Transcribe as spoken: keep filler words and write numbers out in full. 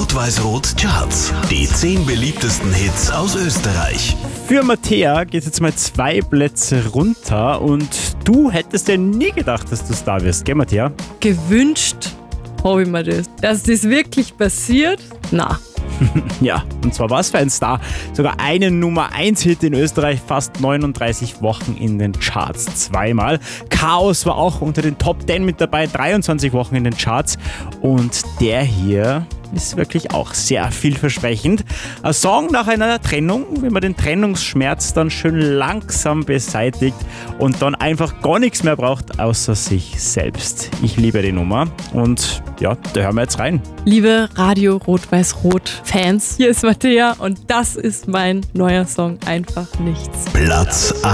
Rot-Weiß-Rot Charts. Die zehn beliebtesten Hits aus Österreich. Für Mattea geht es jetzt mal zwei Plätze runter und du hättest ja nie gedacht, dass du Star wirst, gell Mattea? Gewünscht habe ich mir das. Dass das wirklich passiert? Na. Ja, und zwar was für ein Star. Sogar einen Nummer eins Hit in Österreich, fast neununddreißig Wochen in den Charts. Zweimal. Chaos war auch unter den Top zehn mit dabei, dreiundzwanzig Wochen in den Charts. Und der hier ist wirklich auch sehr vielversprechend. Ein Song nach einer Trennung, wenn man den Trennungsschmerz dann schön langsam beseitigt und dann einfach gar nichts mehr braucht, außer sich selbst. Ich liebe die Nummer und ja, da hören wir jetzt rein. Liebe Radio Rot-Weiß-Rot-Fans, hier ist Mattea und das ist mein neuer Song Einfach Nichts. Platz